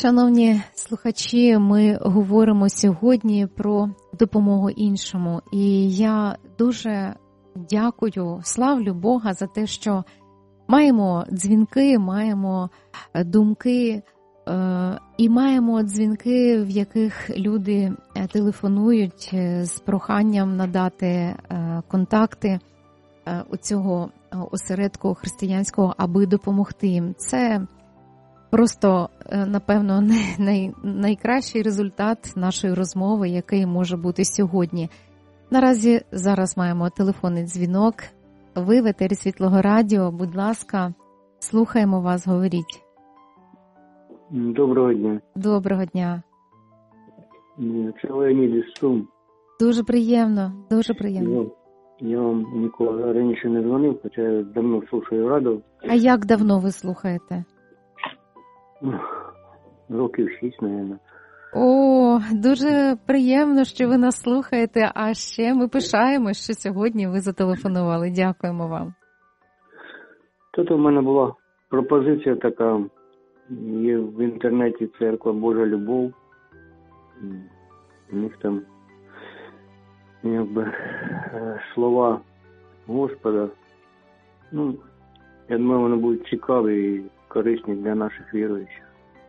Шановні слухачі, ми говоримо сьогодні про допомогу іншому. І я дуже дякую, славлю Бога за те, що маємо дзвінки, маємо думки і маємо дзвінки, в яких люди телефонують з проханням надати контакти у цього осередку християнського, аби допомогти їм. Це просто, напевно, найкращий результат нашої розмови, який може бути сьогодні. Наразі зараз маємо телефонний дзвінок. Ви в етері Світлого Радіо, будь ласка, слухаємо вас, говоріть. Доброго дня. Доброго дня. Це Леонід із Сум. Дуже приємно, дуже приємно. Я вам ніколи раніше не дзвонив, хоча я давно слухаю радіо. А як давно ви слухаєте? Років 6, мабуть. О, дуже приємно, що ви нас слухаєте, а ще ми пишаємося, що сьогодні ви зателефонували. Дякуємо вам. Тут у мене була пропозиція така, є в інтернеті церква Божа Любов. У них там якби слова Господа. Я думаю, вони будуть цікаві і корисні для наших віруючих.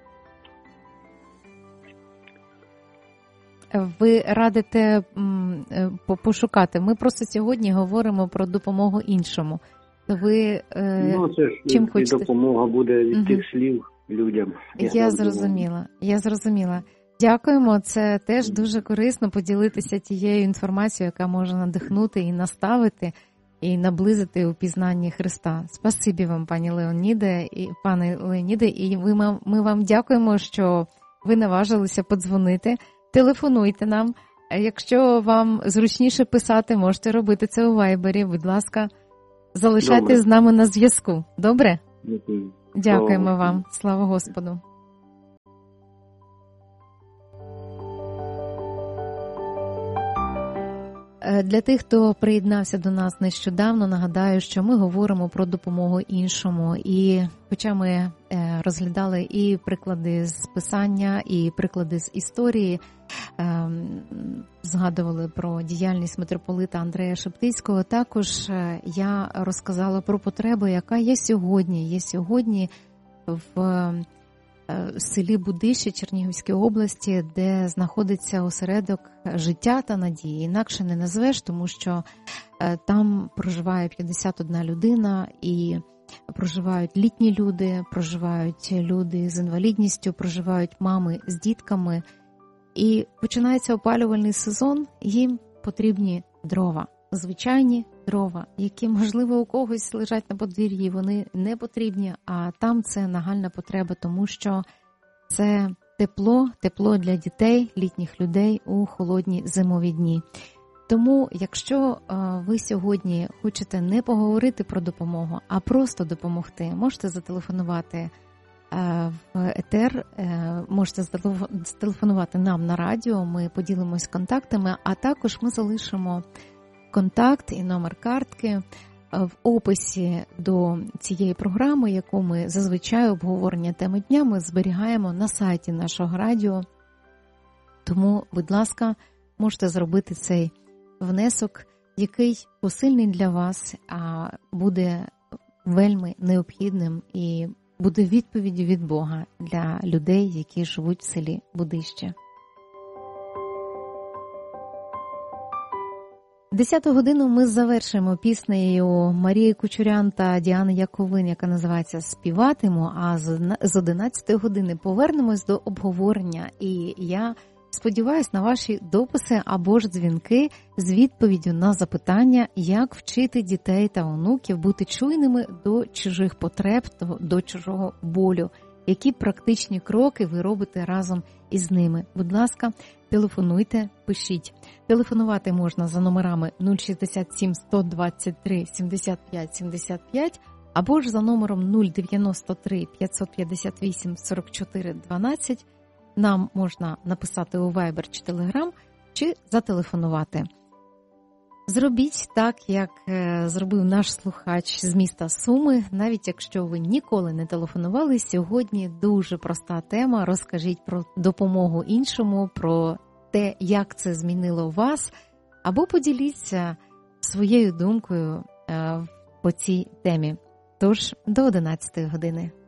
Ви радите пошукати. Ми просто сьогодні говоримо про допомогу іншому. Ви це ж чим хочете? Допомога буде від тих слів людям. Я зрозуміла. Дякуємо. Це теж дуже корисно поділитися тією інформацією, яка може надихнути і наставити, і наблизити у пізнанні Христа. Спасибі вам, пане Леоніде, і ми вам дякуємо, що ви наважилися подзвонити. Телефонуйте нам. Якщо вам зручніше писати, можете робити це у Вайбері. Будь ласка, залишайтесь з нами на зв'язку. Добре? Дякуємо вам. Слава Господу. Для тих, хто приєднався до нас нещодавно, нагадаю, що ми говоримо про допомогу іншому. І хоча ми розглядали і приклади з Писання, і приклади з історії, згадували про діяльність митрополита Андрея Шептицького, також я розказала про потребу, яка є сьогодні в селі Будище Чернігівської області, де знаходиться осередок життя та надії. Інакше не назвеш, тому що там проживає 51 людина, і проживають літні люди, проживають люди з інвалідністю, проживають мами з дітками. І починається опалювальний сезон, їм потрібні дрова. Звичайні дрова, які, можливо, у когось лежать на подвір'ї, вони не потрібні, а там це нагальна потреба, тому що це тепло для дітей, літніх людей у холодні зимові дні. Тому, якщо ви сьогодні хочете не поговорити про допомогу, а просто допомогти, можете зателефонувати в етер, можете зателефонувати нам на радіо, ми поділимось контактами, а також ми залишимо контакт і номер картки в описі до цієї програми, яку ми зазвичай обговорення теми дня ми зберігаємо на сайті нашого радіо. Тому, будь ласка, можете зробити цей внесок, який посильний для вас, а буде вельми необхідним і буде відповіддю від Бога для людей, які живуть в селі Будище. 10-ту годину ми завершуємо піснею Марії Кучурян та Діани Яковин, яка називається «Співатиму», а з 11-ї години повернемось до обговорення. І я сподіваюся на ваші дописи або ж дзвінки з відповіддю на запитання, як вчити дітей та онуків бути чуйними до чужих потреб, до чужого болю. Які практичні кроки ви робите разом із ними? Будь ласка, телефонуйте, пишіть. Телефонувати можна за номерами 067 123 75 75 або ж за номером 093 558 44 12. Нам можна написати у Viber чи Telegram, чи зателефонувати. Зробіть так, як зробив наш слухач з міста Суми. Навіть якщо ви ніколи не телефонували, сьогодні дуже проста тема. Розкажіть про допомогу іншому, про те, як це змінило вас, або поділіться своєю думкою по цій темі. Тож, до 11 години.